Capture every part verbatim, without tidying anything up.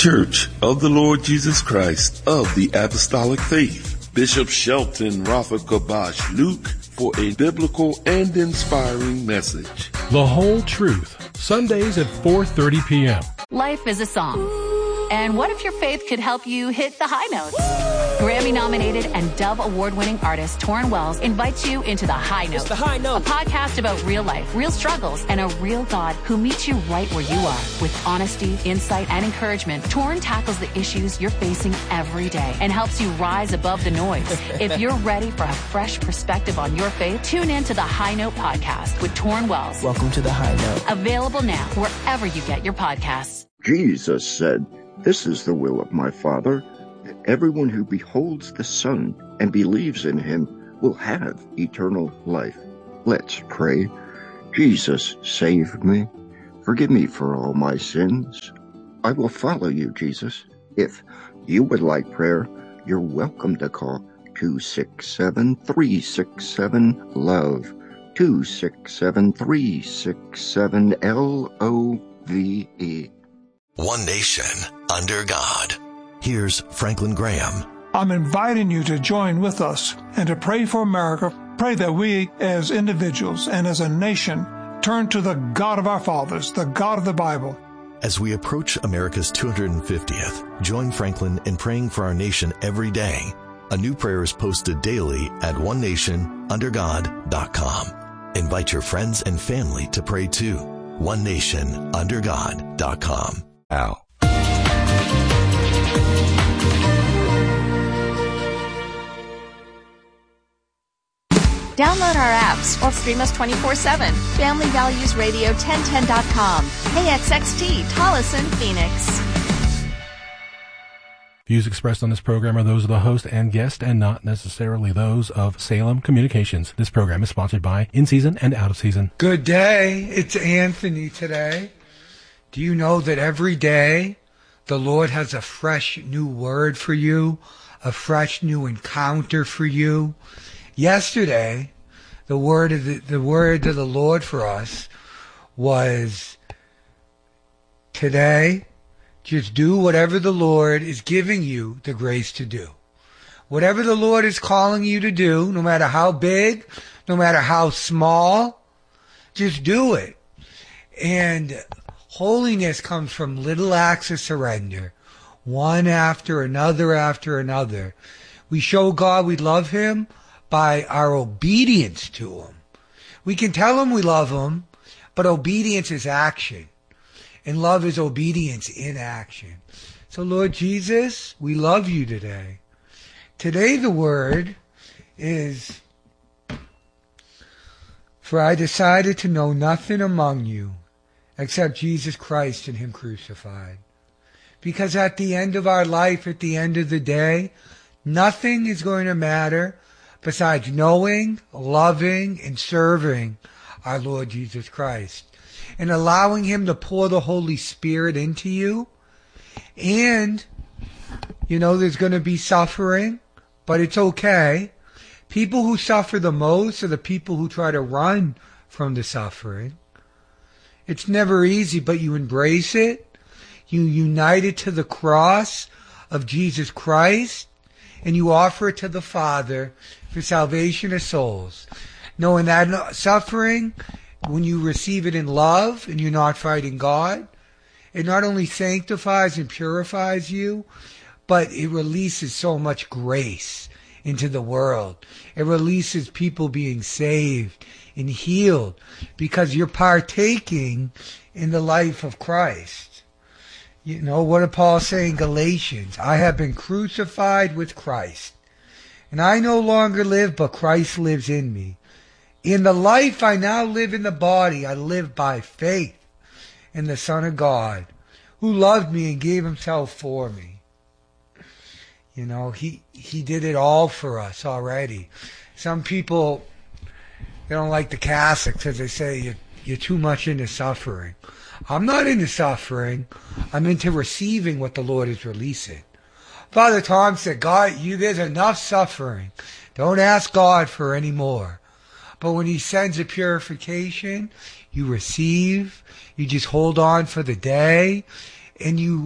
Church of the Lord Jesus Christ of the Apostolic Faith. Bishop Shelton Rafa Kabash Luke for a biblical and inspiring message. The Whole Truth, Sundays at four thirty p.m. Life is a song. And what if your faith could help you hit the high notes? Grammy-nominated and Dove Award-winning artist Torrin Wells invites you into The High Note. It's The High Note. A podcast about real life, real struggles, and a real God who meets you right where you are. With honesty, insight, and encouragement, Torrin tackles the issues you're facing every day and helps you rise above the noise. If you're ready for a fresh perspective on your faith, tune in to The High Note podcast with Torrin Wells. Welcome to The High Note. Available now wherever you get your podcasts. Jesus said, "This is the will of my Father, that everyone who beholds the Son and believes in him will have eternal life." Let's pray. Jesus, save me. Forgive me for all my sins. I will follow you, Jesus. If you would like prayer, you're welcome to call two six seven, three six seven, LOVE, two six seven, three six seven, L O V E. One nation under God. Here's Franklin Graham. I'm inviting you to join with us and to pray for America. Pray that we as individuals and as a nation turn to the God of our fathers, the God of the Bible. As we approach America's two hundred fiftieth, join Franklin in praying for our nation every day. A new prayer is posted daily at one nation under god dot com. Invite your friends and family to pray too. one nation under god dot com. Ow. Download our apps or stream us twenty-four seven. Family Values Radio ten ten dot com. K X X T, Tolleson, Phoenix. Views expressed on this program are those of the host and guest and not necessarily those of Salem Communications. This program is sponsored by In Season and Out of Season. Good day. It's Anthony today. Do you know that every day the Lord has a fresh new word for you, a fresh new encounter for you? Yesterday, the word of the, the word of the Lord for us was today, just do whatever the Lord is giving you the grace to do. Whatever the Lord is calling you to do, no matter how big, no matter how small, just do it. And holiness comes from little acts of surrender, one after another after another. We show God we love him by our obedience to him. We can tell him we love him, but obedience is action. And love is obedience in action. So Lord Jesus, we love you today. Today the word is, for I decided to know nothing among you except Jesus Christ and him crucified. Because at the end of our life, at the end of the day, nothing is going to matter besides knowing, loving, and serving our Lord Jesus Christ. And allowing him to pour the Holy Spirit into you. And, you know, there's going to be suffering, but it's okay. People who suffer the most are the people who try to run from the suffering. It's never easy, but you embrace it. You unite it to the cross of Jesus Christ, and you offer it to the Father for salvation of souls. Knowing that suffering, when you receive it in love and you're not fighting God, it not only sanctifies and purifies you, but it releases so much grace into the world. It releases people being saved and healed because you're partaking in the life of Christ. You know, what did Paul say in Galatians? I have been crucified with Christ, and I no longer live, but Christ lives in me. In the life I now live in the body, I live by faith in the Son of God, who loved me and gave himself for me. You know, he he did it all for us already. Some people, they don't like the Catholics because they say you're, you're too much into suffering. I'm not into suffering. I'm into receiving what the Lord is releasing. Father Tom said, God, you there's enough suffering. Don't ask God for any more. But when he sends a purification, you receive, you just hold on for the day, and you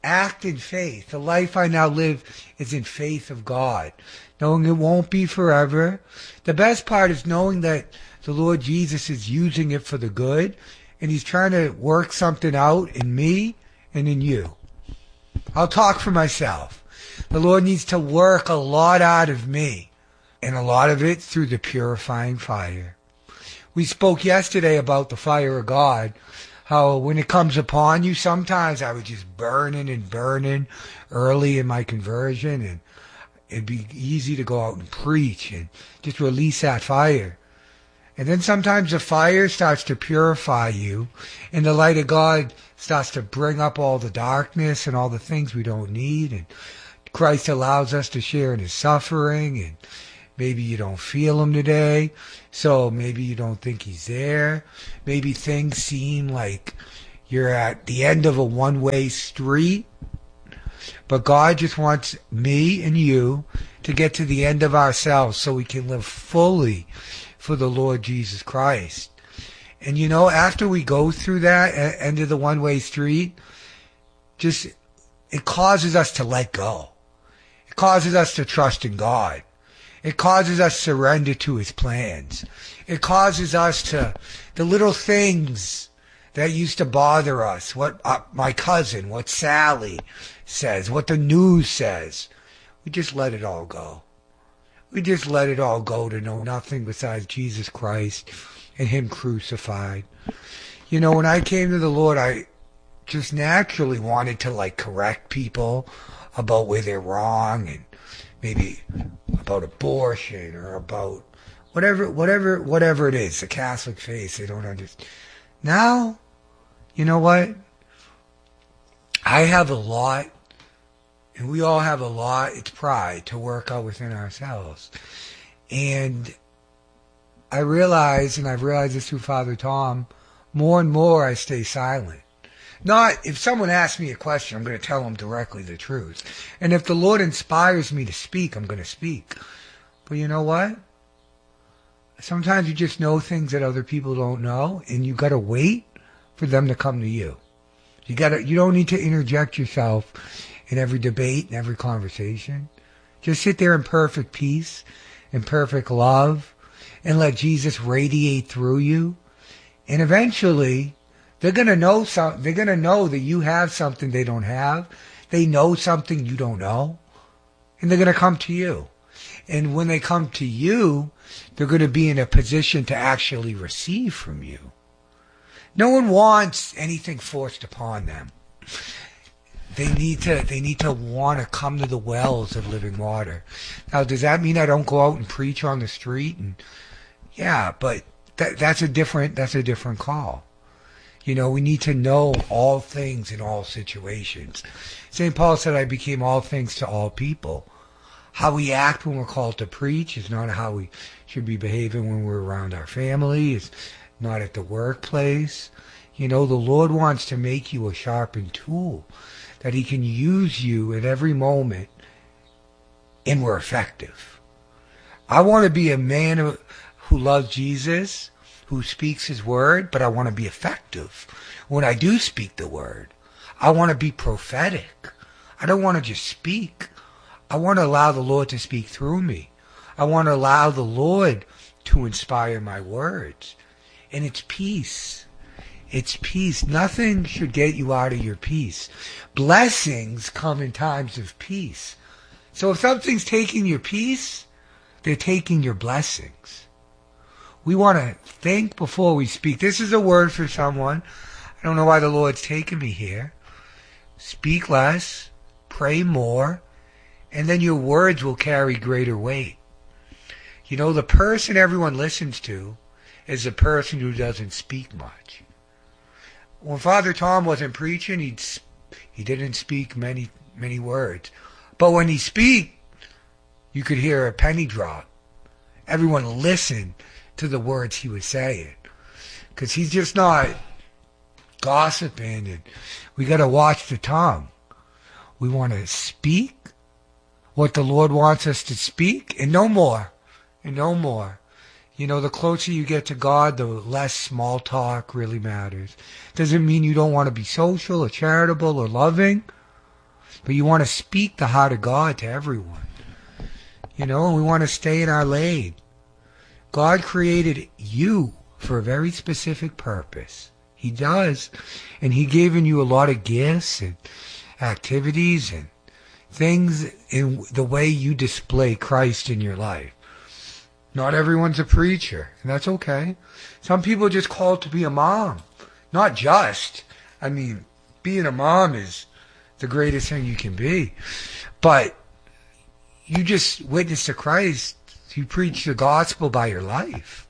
act in faith. The life I now live is in faith of God, knowing it won't be forever. The best part is knowing that the Lord Jesus is using it for the good, and he's trying to work something out in me and in you. I'll talk for myself. The Lord needs to work a lot out of me, and a lot of it through the purifying fire. We spoke yesterday about the fire of God, how when it comes upon you, sometimes I was just burning and burning early in my conversion, and it'd be easy to go out and preach and just release that fire. And then sometimes the fire starts to purify you, and the light of God starts to bring up all the darkness and all the things we don't need, and Christ allows us to share in his suffering, and maybe you don't feel him today, so maybe you don't think he's there. Maybe things seem like you're at the end of a one-way street, but God just wants me and you to get to the end of ourselves so we can live fully for the Lord Jesus Christ. And you know, after we go through that end of the one-way street, just it causes us to let go. It causes us to trust in God. It causes us to surrender to his plans. It causes us to, the little things that used to bother us, what uh, my cousin, what Sally says, what the news says, we just let it all go. We just let it all go to know nothing besides Jesus Christ and him crucified. You know, when I came to the Lord, I just naturally wanted to like correct people about where they're wrong, and maybe about abortion or about whatever, whatever, whatever it is, the Catholic faith, they don't understand. Now, you know what? I have a lot, and we all have a lot, it's pride, to work out within ourselves. And I realize, and I've realized this through Father Tom, more and more I stay silent. Not, if someone asks me a question, I'm going to tell them directly the truth. And if the Lord inspires me to speak, I'm going to speak. But you know what? Sometimes you just know things that other people don't know, and you got to wait for them to come to you. You got to, you don't need to interject yourself in every debate and every conversation. Just sit there in perfect peace, in perfect love, and let Jesus radiate through you. And eventually, they're gonna know some. They're gonna know that you have something they don't have. They know something you don't know, and they're gonna come to you. And when they come to you, they're gonna be in a position to actually receive from you. No one wants anything forced upon them. They need to. They need to want to come to the wells of living water. Now, does that mean I don't go out and preach on the street? And yeah, but that, that's a different. That's a different call. You know, we need to know all things in all situations. Saint Paul said, I became all things to all people. How we act when we're called to preach is not how we should be behaving when we're around our family. It's not at the workplace. You know, the Lord wants to make you a sharpened tool, that he can use you at every moment, and we're effective. I want to be a man who, who loves Jesus, who speaks his word, but I want to be effective when I do speak the word. I want to be prophetic. I don't want to just speak. I want to allow the Lord to speak through me. I want to allow the Lord to inspire my words. And it's peace. It's peace. Nothing should get you out of your peace. Blessings come in times of peace. So if something's taking your peace, they're taking your blessings. We want to think before we speak. This is a word for someone. I don't know why the Lord's taken me here. Speak less, pray more, and then your words will carry greater weight. You know, the person everyone listens to is the person who doesn't speak much. When Father Tom wasn't preaching, he'd, he didn't speak many, many words. But when he speak, you could hear a penny drop. Everyone listened to the words he was saying, because he's just not gossiping, and we got to watch the tongue. We want to speak what the Lord wants us to speak, and no more, and no more. You know, the closer you get to God, the less small talk really matters. Doesn't mean you don't want to be social or charitable or loving, But you want to speak the heart of God to everyone. You know, and we want to stay in our lane. God created you for a very specific purpose. He does. And He given you a lot of gifts and activities and things in the way you display Christ in your life. Not everyone's a preacher, and that's okay. Some people are just called to be a mom. Not just. I mean, being a mom is the greatest thing you can be. But you just witness to Christ. You preach the gospel by your life.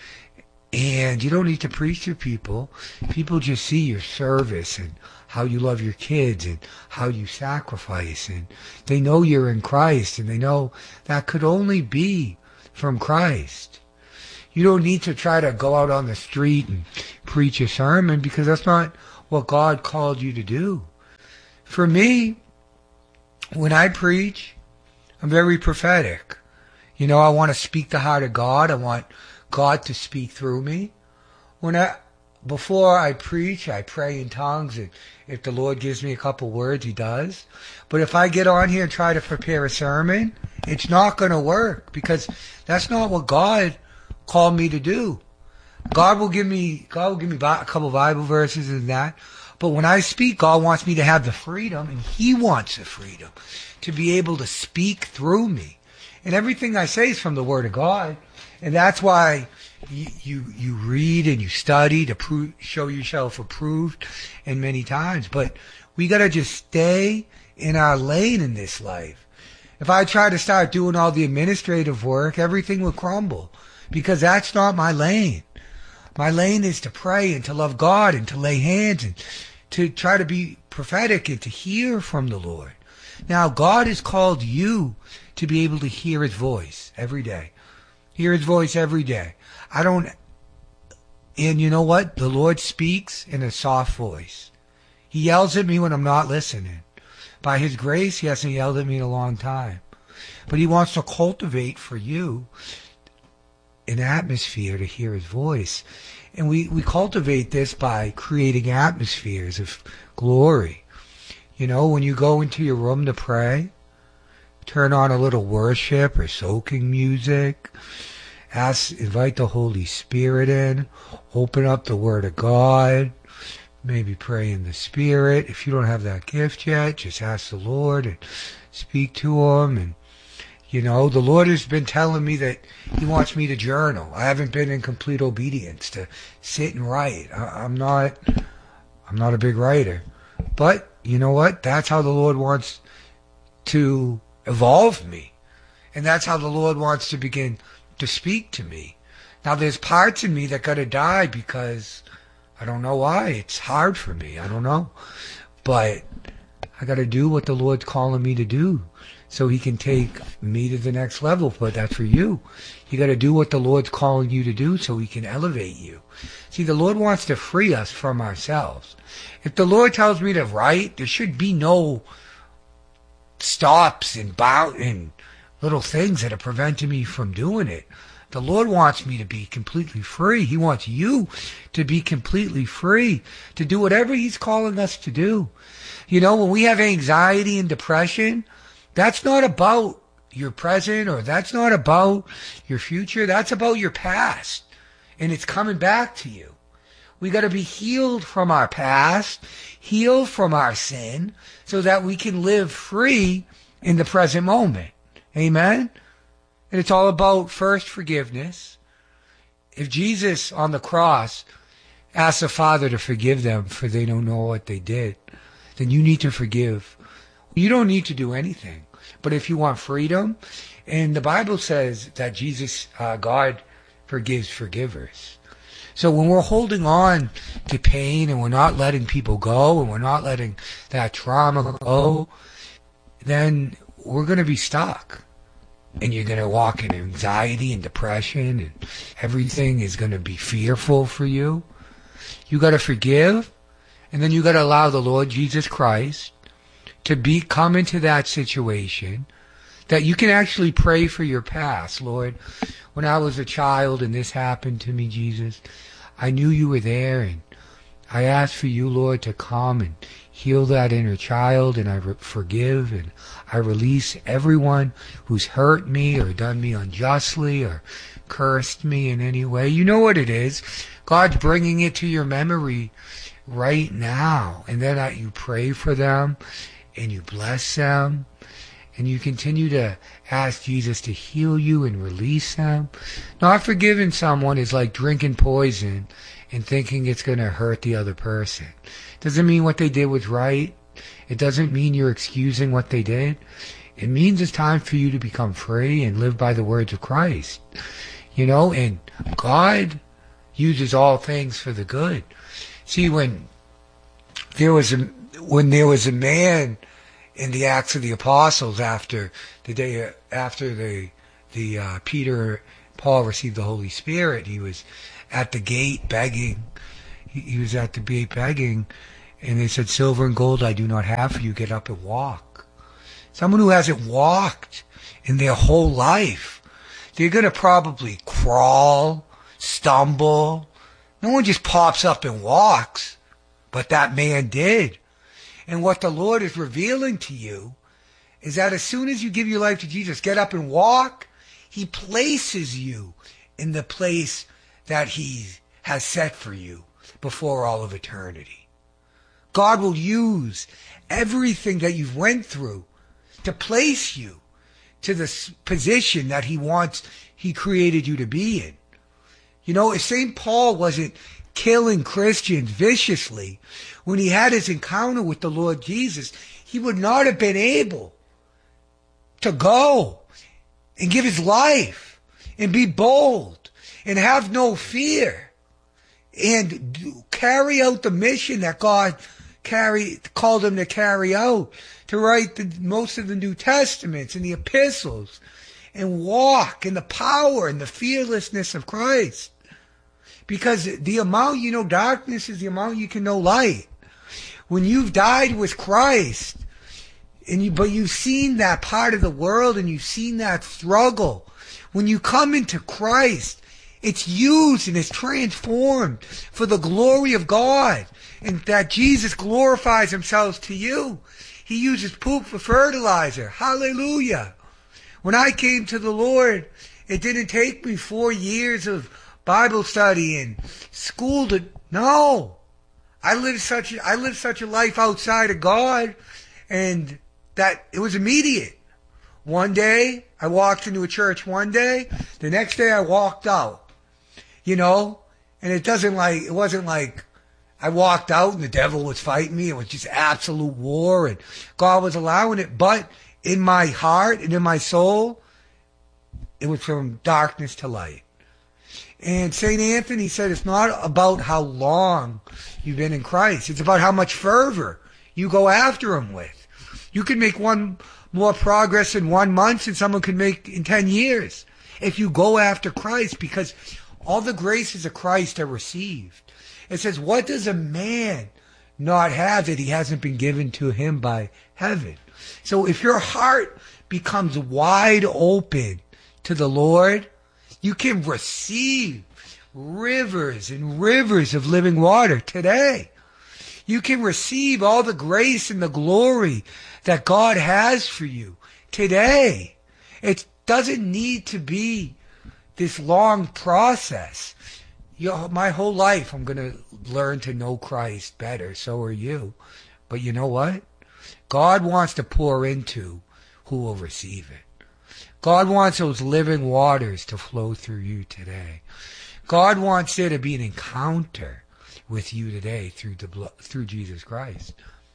And you don't need to preach to people. People just see your service and how you love your kids and how you sacrifice. And they know you're in Christ, and they know that could only be from Christ. You don't need to try to go out on the street and preach a sermon, because that's not what God called you to do. For me, when I preach, I'm very prophetic. You know, I want to speak the heart of God. I want God to speak through me. When I, before I preach, I pray in tongues, and if the Lord gives me a couple words, He does. But if I get on here and try to prepare a sermon, it's not going to work, because that's not what God called me to do. God will give me, God will give me a couple Bible verses and that. But when I speak, God wants me to have the freedom, and He wants the freedom to be able to speak through me. And everything I say is from the Word of God. And that's why you you, you read and you study to prove, show yourself approved, and many times. But we got to just stay in our lane in this life. If I try to start doing all the administrative work, everything will crumble, because that's not my lane. My lane is to pray and to love God and to lay hands and to try to be prophetic and to hear from the Lord. Now, God has called you to be able to hear His voice every day. Hear His voice every day. I don't, and you know what? The Lord speaks in a soft voice. He yells at me when I'm not listening. By His grace, He hasn't yelled at me in a long time. But He wants to cultivate for you an atmosphere to hear His voice. And we, we cultivate this by creating atmospheres of glory. You know, when you go into your room to pray, turn on a little worship or soaking music. Ask, invite the Holy Spirit in. Open up the Word of God. Maybe pray in the Spirit. If you don't have that gift yet, just ask the Lord and speak to Him. And, you know, the Lord has been telling me that He wants me to journal. I haven't been in complete obedience to sit and write. I, I'm not, I'm not a big writer. But, you know what? That's how the Lord wants to evolve me. And that's how the Lord wants to begin to speak to me. Now, there's parts in me that got to die, because I don't know why. It's hard for me. I don't know. But I got to do what the Lord's calling me to do so He can take me to the next level. But that's for you. You got to do what the Lord's calling you to do so He can elevate you. See, the Lord wants to free us from ourselves. If the Lord tells me to write, there should be no stops and bound and little things that are preventing me from doing it. The Lord wants me to be completely free. He wants you to be completely free to do whatever He's calling us to do. You know, when we have anxiety and depression, that's not about your present, or that's not about your future. That's about your past. And it's coming back to you. We got to be healed from our past, healed from our sin, so that we can live free in the present moment. Amen? And it's all about first forgiveness. If Jesus on the cross asked the Father to forgive them for they don't know what they did, then you need to forgive. You don't need to do anything. But if you want freedom, and the Bible says that Jesus, uh, God, forgives forgivers. So when we're holding on to pain and we're not letting people go and we're not letting that trauma go, then we're going to be stuck. And you're going to walk in anxiety and depression, and everything is going to be fearful for you. You got to forgive, and then you got to allow the Lord Jesus Christ to be come into that situation, that you can actually pray for your past. Lord, when I was a child and this happened to me, Jesus, I knew you were there, and I asked for you, Lord, to come and heal that inner child, and I re- forgive and I release everyone who's hurt me or done me unjustly or cursed me in any way. You know what it is. God's bringing it to your memory right now. And then uh, you pray for them and you bless them. And you continue to ask Jesus to heal you and release them. Not forgiving someone is like drinking poison and thinking it's going to hurt the other person. Doesn't mean what they did was right. It doesn't mean you're excusing what they did. It means it's time for you to become free and live by the words of Christ. You know, and God uses all things for the good. See, when there was a, when there was a man in the Acts of the Apostles after the day after the the uh, Peter Paul received the Holy Spirit, he was at the gate begging. He, he was at the gate begging, and they said, "Silver and gold I do not have for you. Get up and walk." Someone who hasn't walked in their whole life, they're going to probably crawl, stumble. No one just pops up and walks, but that man did. And what the Lord is revealing to you is that as soon as you give your life to Jesus, get up and walk, He places you in the place that He has set for you before all of eternity. God will use everything that you've went through to place you to the position that He wants, He created you to be in. You know, if Saint Paul wasn't killing Christians viciously, when he had his encounter with the Lord Jesus, he would not have been able to go and give his life and be bold and have no fear and carry out the mission that God carry, called him to carry out, to write the, most of the New Testaments and the epistles and walk in the power and the fearlessness of Christ. Because the amount you know darkness is the amount you can know light. When you've died with Christ, and you, but you've seen that part of the world and you've seen that struggle, when you come into Christ, it's used and it's transformed for the glory of God, and that Jesus glorifies Himself to you. He uses poop for fertilizer. Hallelujah. When I came to the Lord, it didn't take me four years of Bible study and school to, no. I lived such a, I lived such a life outside of God, and that it was immediate. One day, I walked into a church one day, the next day I walked out. You know? And it doesn't like, it wasn't like I walked out and the devil was fighting me. It was just absolute war, and God was allowing it. But in my heart and in my soul, it was from darkness to light. And Saint Anthony said it's not about how long you've been in Christ. It's about how much fervor you go after Him with. You can make one more progress in one month than someone could make in ten years if you go after Christ, because all the graces of Christ are received. It says, what does a man not have that he hasn't been given to him by heaven? So if your heart becomes wide open to the Lord, you can receive rivers and rivers of living water today. You can receive all the grace and the glory that God has for you today. It doesn't need to be this long process. You know, my whole life I'm going to learn to know Christ better. So are you. But you know what? God wants to pour into who will receive it. God wants those living waters to flow through you today. God wants there to be an encounter with you today through the blood, through Jesus Christ.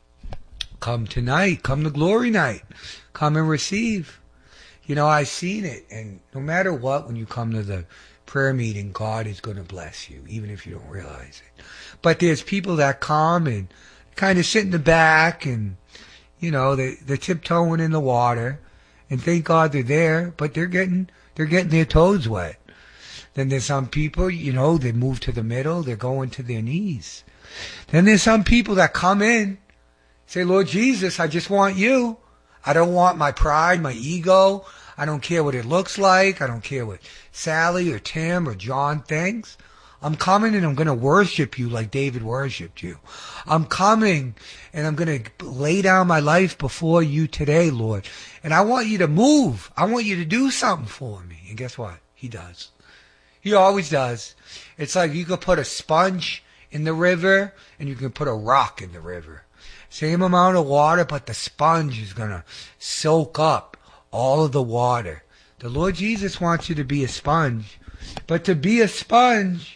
Come tonight. Come to glory night. Come and receive. You know, I've seen it. And no matter what, when you come to the prayer meeting, God is going to bless you, even if you don't realize it. But there's people that come and kind of sit in the back and, you know, they, they're tiptoeing in the water. And thank God they're there, but they're getting they're getting their toes wet. Then there's some people, you know, they move to the middle, they're going to their knees. Then there's some people that come in, say, Lord Jesus, I just want you. I don't want my pride, my ego. I don't care what it looks like. I don't care what Sally or Tim or John thinks. I'm coming and I'm going to worship you like David worshipped you. I'm coming and I'm going to lay down my life before you today, Lord. And I want you to move. I want you to do something for me. And guess what? He does. He always does. It's like you could put a sponge in the river and you can put a rock in the river. Same amount of water, but the sponge is going to soak up all of the water. The Lord Jesus wants you to be a sponge. But to be a sponge,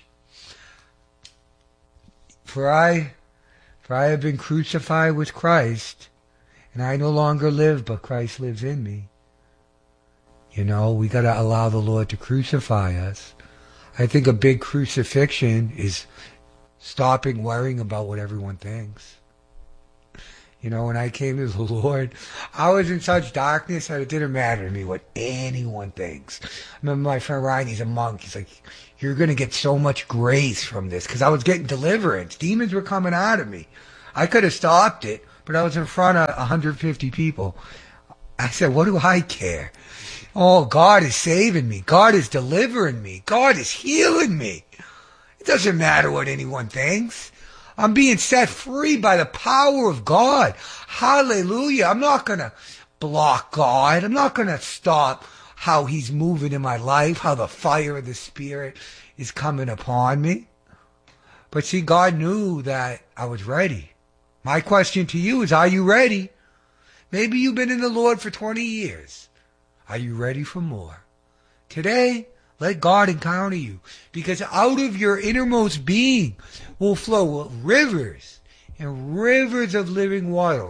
for I, for I have been crucified with Christ, and I no longer live, but Christ lives in me. You know, we got to allow the Lord to crucify us. I think a big crucifixion is stopping worrying about what everyone thinks. You know, when I came to the Lord, I was in such darkness that it didn't matter to me what anyone thinks. I remember my friend Ryan, he's a monk. He's like, you're going to get so much grace from this, because I was getting deliverance. Demons were coming out of me. I could have stopped it, but I was in front of one hundred fifty people. I said, what do I care? Oh, God is saving me. God is delivering me. God is healing me. It doesn't matter what anyone thinks. I'm being set free by the power of God. Hallelujah. I'm not going to block God. I'm not going to stop how he's moving in my life, how the fire of the Spirit is coming upon me. But see, God knew that I was ready. My question to you is, are you ready? Maybe you've been in the Lord for twenty years. Are you ready for more? Today, let God encounter you, because out of your innermost being will flow rivers and rivers of living water.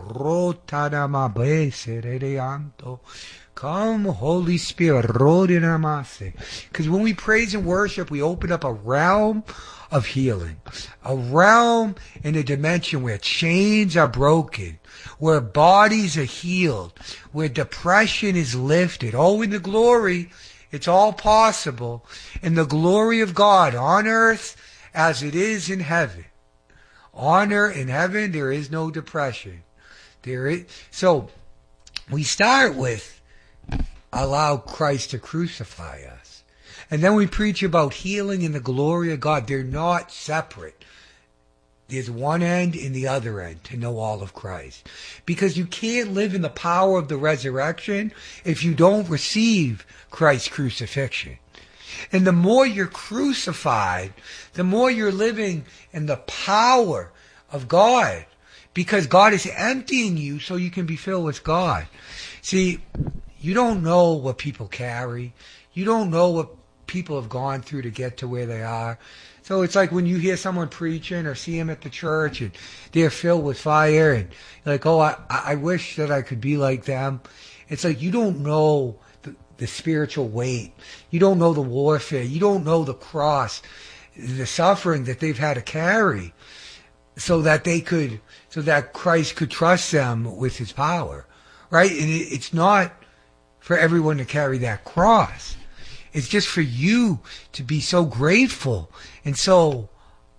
Come, Holy Spirit. Because when we praise and worship, we open up a realm of healing, a realm in a dimension where chains are broken, where bodies are healed, where depression is lifted. Oh, in the glory, it's all possible in the glory of God on earth as it is in heaven. On earth, in heaven, there is no depression. There is, so we start with allow Christ to crucify us. And then we preach about healing in the glory of God. They're not separate. There's one end and the other end to know all of Christ. Because you can't live in the power of the resurrection if you don't receive Christ's crucifixion. And the more you're crucified, the more you're living in the power of God. Because God is emptying you so you can be filled with God. See, you don't know what people carry. You don't know what people have gone through to get to where they are. So it's like when you hear someone preaching or see them at the church and they're filled with fire and you're like, oh, I, I wish that I could be like them. It's like you don't know the, the spiritual weight. You don't know the warfare. You don't know the cross, the suffering that they've had to carry so that they could, so that Christ could trust them with his power, right? And it, it's not for everyone to carry that cross. It's just for you to be so grateful and so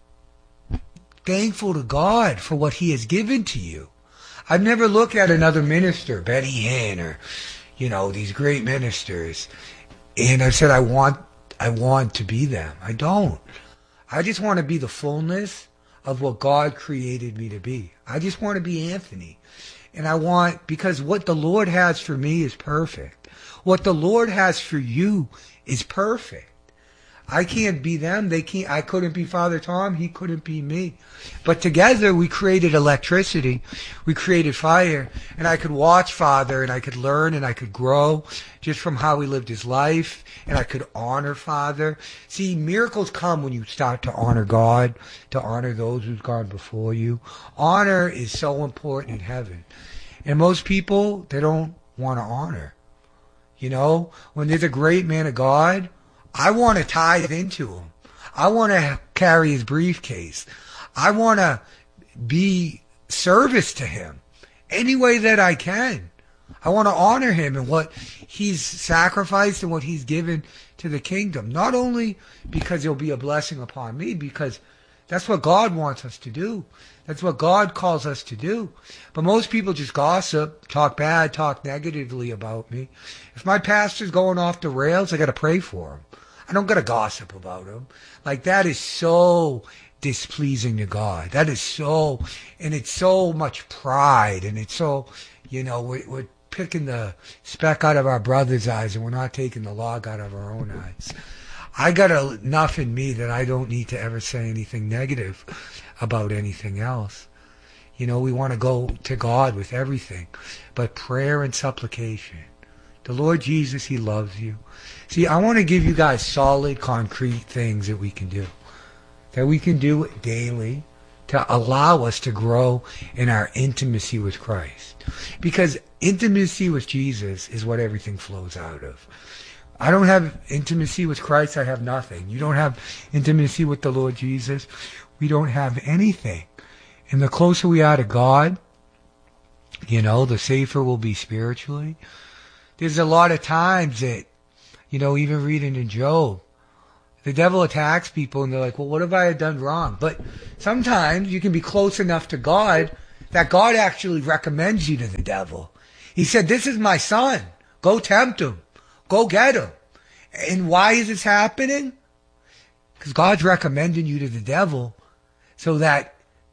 thankful to God for what he has given to you. I've never looked at another minister, Benny Hinn, or, you know, these great ministers, and I said, I want, I want to be them. I don't. I just want to be the fullness of what God created me to be. I just want to be Anthony. And I want, because what the Lord has for me is perfect. What the Lord has for you is perfect. I can't be them. They can't. I couldn't be Father Tom. He couldn't be me. But together we created electricity. We created fire. And I could watch Father and I could learn and I could grow just from how he lived his life. And I could honor Father. See, miracles come when you start to honor God, to honor those who've gone before you. Honor is so important in heaven. And most people, they don't want to honor. You know, when there's a great man of God, I want to tithe into him. I want to carry his briefcase. I want to be service to him any way that I can. I want to honor him and what he's sacrificed and what he's given to the kingdom. Not only because it'll be a blessing upon me, because that's what God wants us to do. That's what God calls us to do. But most people just gossip, talk bad, talk negatively about me. If my pastor's going off the rails, I got to pray for him. I don't gotta gossip about them. Like, that is so displeasing to God. That is so, and it's so much pride, and it's so, you know, we're, we're picking the speck out of our brother's eyes, and we're not taking the log out of our own eyes. I got enough in me that I don't need to ever say anything negative about anything else. You know, we want to go to God with everything, but prayer and supplication. The Lord Jesus, He loves you. See, I want to give you guys solid, concrete things that we can do. That we can do daily to allow us to grow in our intimacy with Christ. Because intimacy with Jesus is what everything flows out of. I don't have intimacy with Christ, I have nothing. You don't have intimacy with the Lord Jesus, we don't have anything. And the closer we are to God, you know, the safer we'll be spiritually. There's a lot of times that, you know, even reading in Job, the devil attacks people and they're like, well, what have I done wrong? But sometimes you can be close enough to God that God actually recommends you to the devil. He said, this is my son. Go tempt him. Go get him. And why is this happening? Because God's recommending you to the devil so that,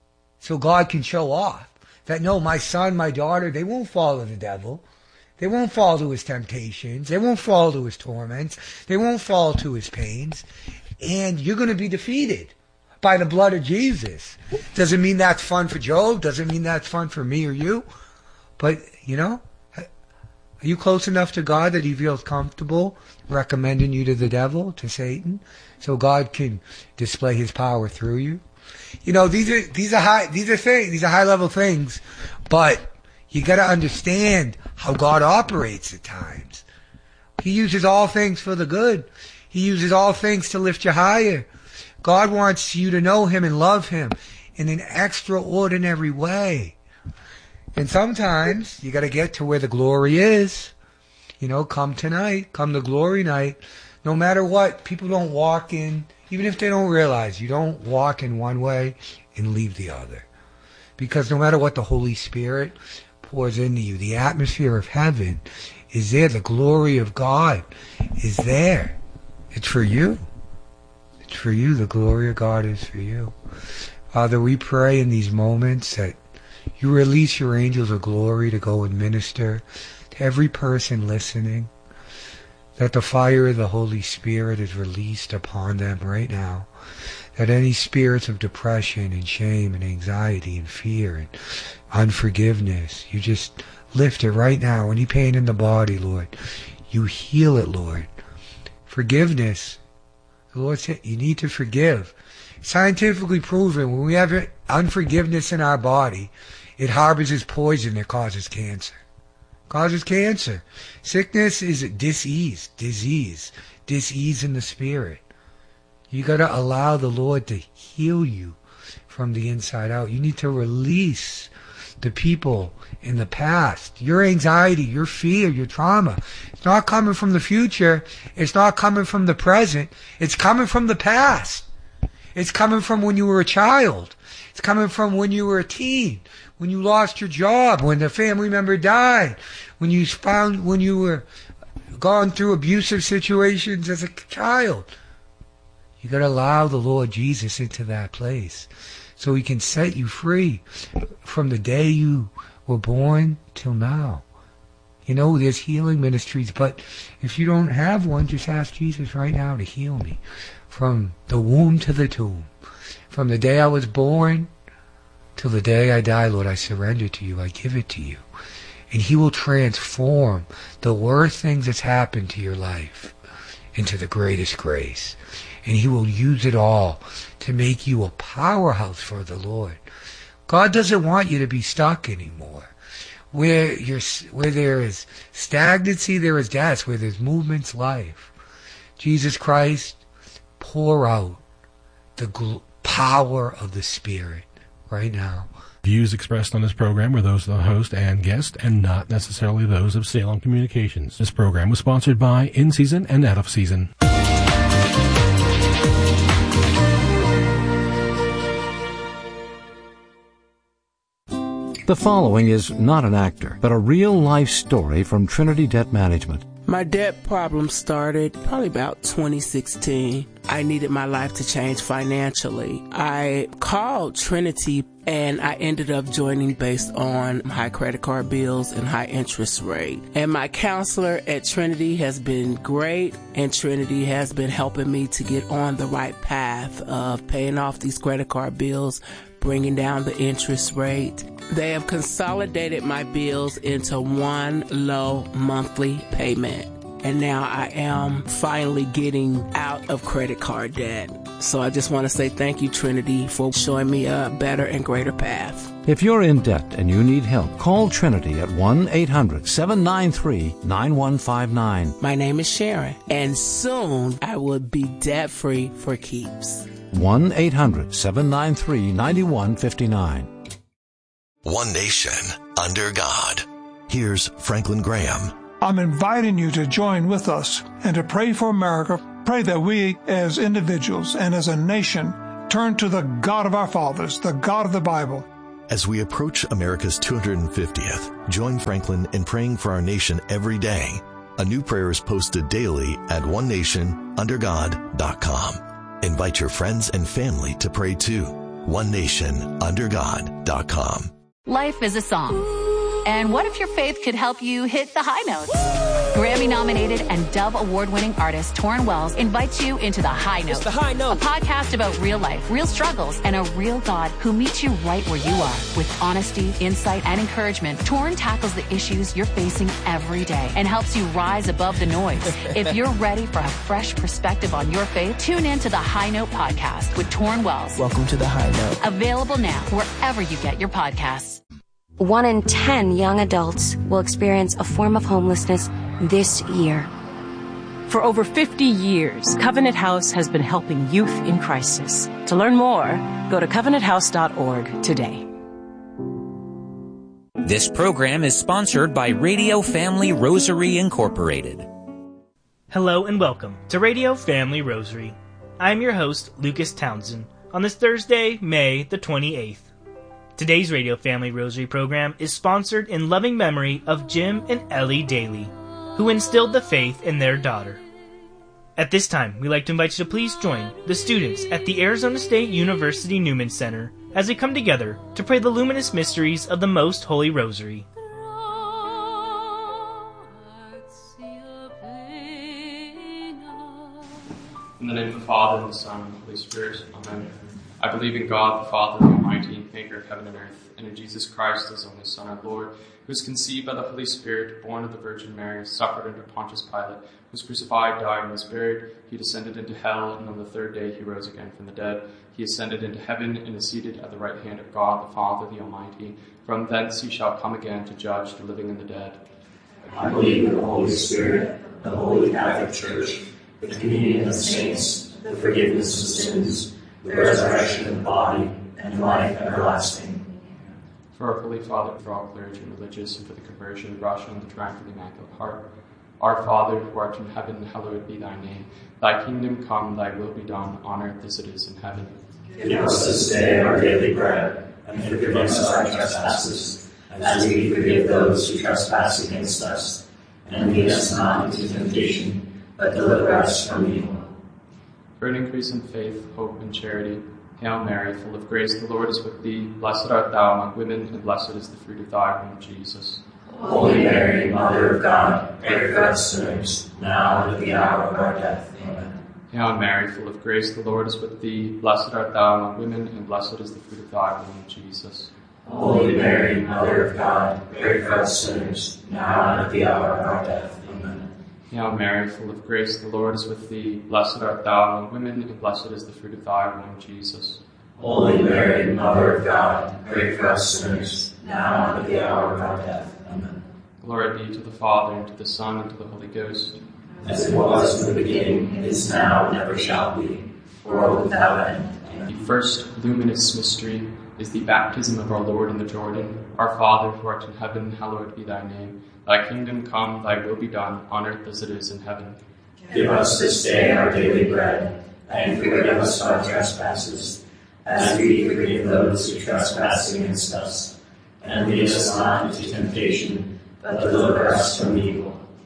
so God can show off that, no, my son, my daughter, they won't fall to the devil. They won't fall to his temptations. They won't fall to his torments. They won't fall to his pains. And you're going to be defeated by the blood of Jesus. Doesn't mean that's fun for Job. Doesn't mean that's fun for me or you. But, you know, are you close enough to God that He feels comfortable recommending you to the devil, to Satan, so God can display His power through you? You know, these are these are high these are things these are high level things, but you got to understand how God operates at times. He uses all things for the good. He uses all things to lift you higher. God wants you to know Him and love Him in an extraordinary way. And sometimes you got to get to where the glory is. You know, come tonight, come the glory night. No matter what, people don't walk in, even if they don't realize, you don't walk in one way and leave the other. Because no matter what the Holy Spirit pours into you, the atmosphere of heaven is there. The glory of God is there. It's for you. It's for you. The glory of God is for you. Father, we pray in these moments that you release your angels of glory to go and minister to every person listening, that the fire of the Holy Spirit is released upon them right now, that any spirits of depression and shame and anxiety and fear and unforgiveness, you just lift it right now. Any pain in the body, Lord, you heal it, Lord. Forgiveness, the Lord said you need to forgive. Scientifically proven, when we have unforgiveness in our body, it harbors as poison that causes cancer. Causes cancer. Sickness is disease, disease, disease in the spirit. You got to allow the Lord to heal you from the inside out. You need to release the people in the past. Your anxiety, your fear, your trauma. It's not coming from the future. It's not coming from the present. It's coming from the past. It's coming from when you were a child. It's coming from when you were a teen, when you lost your job, when a family member died, when you found, when you were gone through abusive situations as a child. You got to allow the Lord Jesus into that place so He can set you free from the day you were born till now. You know, there's healing ministries, but if you don't have one, just ask Jesus right now to heal me from the womb to the tomb. From the day I was born till the day I die, Lord, I surrender to you. I give it to you. And He will transform the worst things that's happened to your life into the greatest grace. And He will use it all to make you a powerhouse for the Lord. God doesn't want you to be stuck anymore. Where you're, where there is stagnancy, there is death. Where there's movement's life. Jesus Christ, pour out the gl- power of the Spirit right now. Views expressed on this program were those of the host and guest and not necessarily those of Salem Communications. This program was sponsored by In Season and Out of Season. The following is not an actor, but a real-life story from Trinity Debt Management. My debt problem started probably about twenty sixteen. I needed my life to change financially. I called Trinity and I ended up joining based on high credit card bills and high interest rate. And my counselor at Trinity has been great, and Trinity has been helping me to get on the right path of paying off these credit card bills, bringing down the interest rate. They have consolidated my bills into one low monthly payment. And now I am finally getting out of credit card debt. So I just want to say thank you, Trinity, for showing me a better and greater path. If you're in debt and you need help, call Trinity at one eight hundred seven nine three nine one five nine. My name is Sharon, and soon I will be debt-free for keeps. one eight hundred seven nine three nine one five nine. One nation, under God. Here's Franklin Graham. I'm inviting you to join with us and to pray for America. Pray that we as individuals and as a nation turn to the God of our fathers, the God of the Bible. As we approach America's two hundred fiftieth, join Franklin in praying for our nation every day. A new prayer is posted daily at one nation under god dot com. Invite your friends and family to pray too. one nation under god dot com. Life is a song. And what if your faith could help you hit the high notes? Grammy-nominated and Dove Award-winning artist Torrin Wells invites you into The High Note, the high note. A podcast about real life, real struggles, and a real God who meets you right where you are. With honesty, insight, and encouragement, Torrin tackles the issues you're facing every day and helps you rise above the noise. If you're ready for a fresh perspective on your faith, tune in to The High Note podcast with Torrin Wells. Welcome to The High Note. Available now wherever you get your podcasts. One in ten young adults will experience a form of homelessness this year. For over fifty years, Covenant House has been helping youth in crisis. To learn more, go to covenant house dot org today. This program is sponsored by Radio Family Rosary Incorporated. Hello and welcome to Radio Family Rosary. I'm your host, Lucas Townsend, on this Thursday, May the twenty-eighth. Today's Radio Family Rosary program is sponsored in loving memory of Jim and Ellie Daly, who instilled the faith in their daughter. At this time, we'd like to invite you to please join the students at the Arizona State University Newman Center as they come together to pray the luminous mysteries of the Most Holy Rosary. In the name of the Father, and the Son, and the Holy Spirit. Amen. I believe in God, the Father, the Almighty, maker of heaven and earth, and in Jesus Christ, his only Son, our Lord, who was conceived by the Holy Spirit, born of the Virgin Mary, suffered under Pontius Pilate, was crucified, died, and was buried. He descended into hell, and on the third day he rose again from the dead. He ascended into heaven and is seated at the right hand of God, the Father, the Almighty. From thence he shall come again to judge the living and the dead. I believe in the Holy Spirit, the Holy Catholic Church, the communion of saints, the forgiveness of sins, the resurrection of the body, and life everlasting. For our Holy Father, for all clergy and religious, and for the conversion, the Russian, and the triumph of the Immaculate Heart. Our Father, who art in heaven, hallowed be thy name. Thy kingdom come, thy will be done, on earth as it is in heaven. Give us this day our daily bread, and forgive us our trespasses, as we forgive those who trespass against us. And lead us not into temptation, but deliver us from evil. For an increase in faith, hope, and charity, Hail Mary, full of grace, the Lord is with thee. Blessed art thou among women, and blessed is the fruit of thy womb, Jesus. Holy Mary, Mother of God, pray for us sinners, now and at the hour of our death. Amen. Hail Mary, full of grace, the Lord is with thee. Blessed art thou among women, and blessed is the fruit of thy womb, Jesus. Holy Mary, Mother of God, pray for us sinners, now and at the hour of our death. Amen. Hail Mary, full of grace, the Lord is with thee. Blessed art thou among women, and blessed is the fruit of thy womb, Jesus. Holy Mary, Mother of God, pray for us sinners, now and at the hour of our death. Amen. Glory be to the Father, and to the Son, and to the Holy Ghost. As it was in the beginning, is now, and ever shall be, world without end. Amen. The first luminous mystery is the baptism of our Lord in the Jordan. Our Father, who art in heaven, hallowed be thy name. Thy kingdom come, thy will be done, on earth as it is in heaven. Give us this day our daily bread, and forgive us our trespasses, as we forgive those who trespass against us. And lead us not into temptation, but deliver us from evil.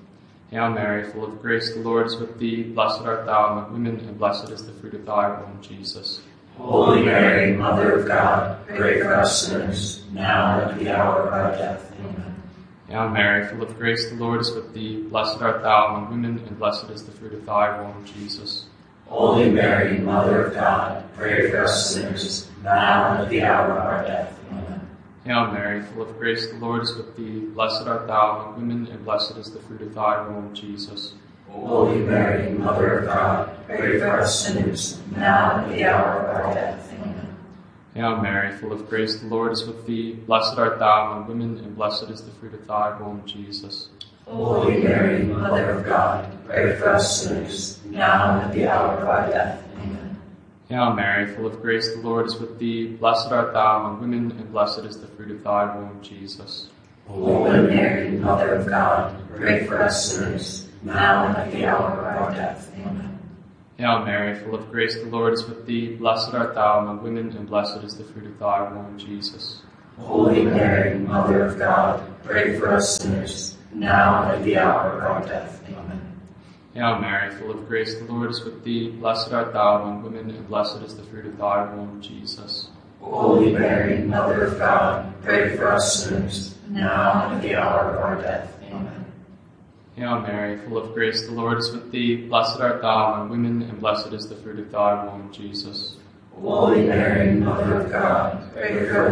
Hail Mary, full of grace, the Lord is with thee. Blessed art thou among women, and blessed is the fruit of thy womb, Jesus. Holy Mary, Mother of God, pray for us sinners, now and at the hour of our death. Amen. Hail Mary, full of grace, the Lord is with thee. Blessed art thou among women, and blessed is the fruit of thy womb, Jesus. Holy Mary, Mother of God, pray for us sinners, now and at the hour of our death. Amen. Hail Mary, full of grace, the Lord is with thee. Blessed art thou among women, and blessed is the fruit of thy womb, Jesus. Holy Mary, Mother of God, pray for us sinners, now and at the hour of our death. Amen. Hail Mary, full of grace, the Lord is with thee. Blessed art thou among women, and blessed is the fruit of thy womb, Jesus. Holy Mary, Mother of God, pray for us sinners, now and at the hour of our death. Amen. Hail Mary, full of grace, the Lord is with thee. Blessed art thou among women, and blessed is the fruit of thy womb, Jesus. Holy Mary, Mother of God, pray for us sinners, now and at the hour of our death. Amen. Hail Mary, full of grace, the Lord is with thee. Blessed art thou among women, and blessed is the fruit of thy womb, Jesus. Holy Mary, Mother of God, pray for us sinners, now and at the hour of our death. Amen. Hail Mary, full of grace, the Lord is with thee. Blessed art thou among women, and blessed is the fruit of thy womb, Jesus. Holy Mary, Mother of God, pray for us sinners, now and at the hour of our death. Amen. Hail Mary, full of grace, the Lord is with thee. Blessed art thou among women, and blessed is the fruit of thy womb, Jesus. Holy Mary, Mother of God, pray for